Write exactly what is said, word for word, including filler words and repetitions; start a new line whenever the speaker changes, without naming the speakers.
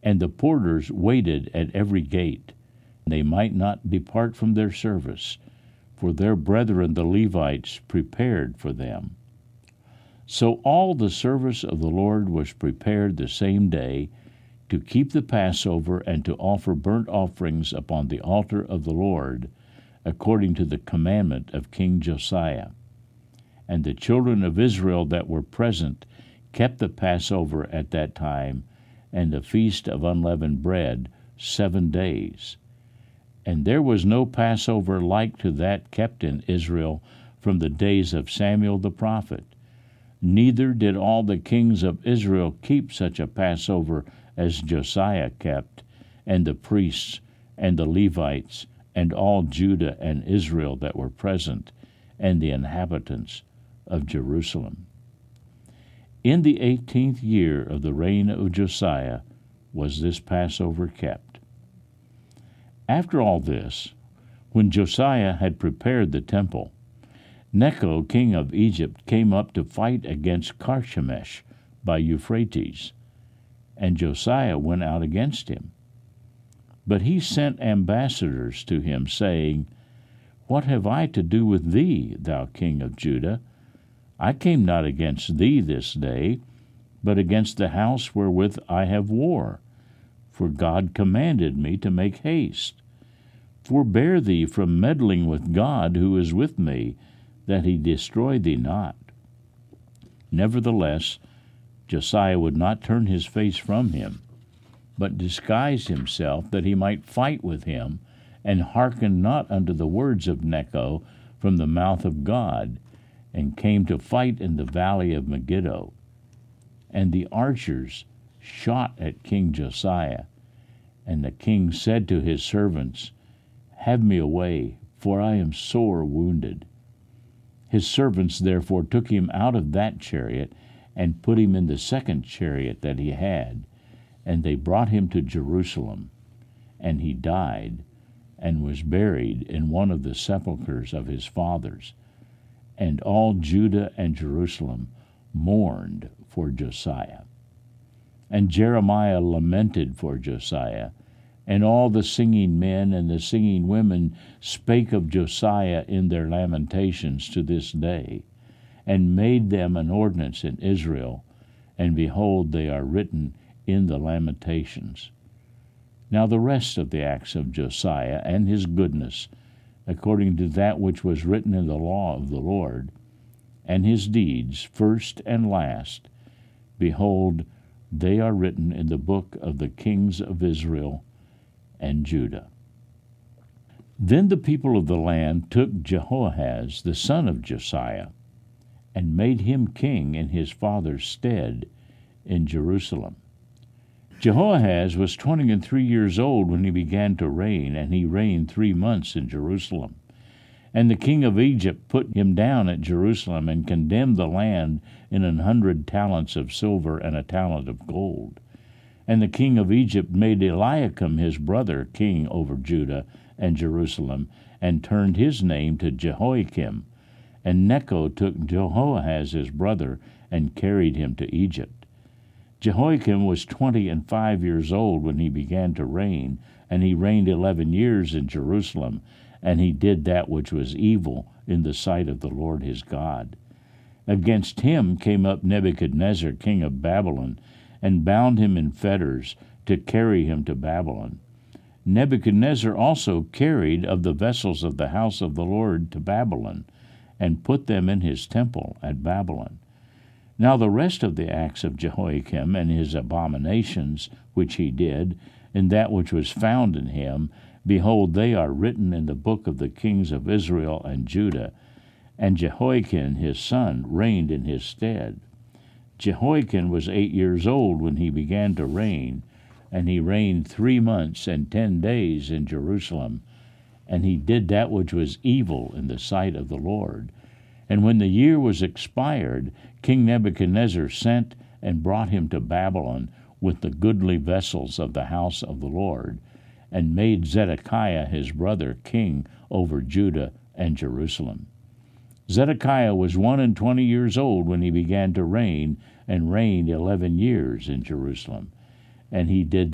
And the porters waited at every gate. They might not depart from their service, for their brethren the Levites prepared for them. So all the service of the Lord was prepared the same day, to keep the Passover and to offer burnt offerings upon the altar of the Lord, according to the commandment of King Josiah. And the children of Israel that were present kept the Passover at that time, and the feast of unleavened bread seven days. And there was no Passover like to that kept in Israel from the days of Samuel the prophet. Neither did all the kings of Israel keep such a Passover as Josiah kept, and the priests, and the Levites, and all Judah and Israel that were present, and the inhabitants of Jerusalem. In the eighteenth year of the reign of Josiah was this Passover kept. After all this, when Josiah had prepared the temple, Necho, king of Egypt, came up to fight against Carchemish by Euphrates, and Josiah went out against him. But he sent ambassadors to him, saying, What have I to do with thee, thou king of Judah? I came not against thee this day, but against the house wherewith I have war. For God commanded me to make haste. Forbear thee from meddling with God who is with me, that he destroy thee not. Nevertheless, Josiah would not turn his face from him, but disguised himself that he might fight with him, and hearkened not unto the words of Necho from the mouth of God, and came to fight in the valley of Megiddo. And the archers shot at King Josiah. And the king said to his servants, Have me away, for I am sore wounded. His servants therefore took him out of that chariot, and put him in the second chariot that he had, and they brought him to Jerusalem. And he died, and was buried in one of the sepulchres of his fathers. And all Judah and Jerusalem mourned for Josiah. And Jeremiah lamented for Josiah, and all the singing men and the singing women spake of Josiah in their lamentations to this day, and made them an ordinance in Israel, and behold, they are written in the Lamentations. Now the rest of the acts of Josiah and his goodness, according to that which was written in the law of the Lord, and his deeds, first and last, behold, they are written in the book of the kings of Israel and Judah. Then the people of the land took Jehoahaz, the son of Josiah, and made him king in his father's stead in Jerusalem. Jehoahaz was twenty and three years old when he began to reign, and he reigned three months in Jerusalem. And the king of Egypt put him down at Jerusalem, and condemned the land in an hundred talents of silver and a talent of gold. And the king of Egypt made Eliakim his brother king over Judah and Jerusalem, and turned his name to Jehoiakim. And Necho took Jehoahaz his brother, and carried him to Egypt. Jehoiakim was twenty and five years old when he began to reign, and he reigned eleven years in Jerusalem, and he did that which was evil in the sight of the Lord his God. Against him came up Nebuchadnezzar king of Babylon, and bound him in fetters to carry him to Babylon. Nebuchadnezzar also carried of the vessels of the house of the Lord to Babylon, and put them in his temple at Babylon. Now the rest of the acts of Jehoiakim and his abominations which he did, and that which was found in him, behold, they are written in the book of the kings of Israel and Judah. And Jehoiakim his son reigned in his stead. Jehoiakim was eight years old when he began to reign, and he reigned three months and ten days in Jerusalem. And he did that which was evil in the sight of the Lord. And when the year was expired, King Nebuchadnezzar sent and brought him to Babylon with the goodly vessels of the house of the Lord, and made Zedekiah his brother king over Judah and Jerusalem. Zedekiah was one and twenty years old when he began to reign, and reigned eleven years in Jerusalem. And he did